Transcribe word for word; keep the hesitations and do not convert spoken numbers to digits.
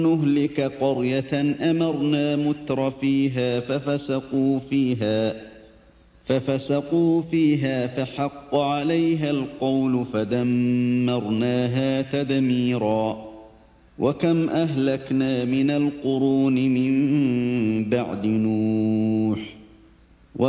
نهلك قرية أمرنا متر فيها ففسقوا فيها ففسقوا فيها فحق عليها القول فدمرناها تدميرا وكم أهلكنا من القرون من بعد نوح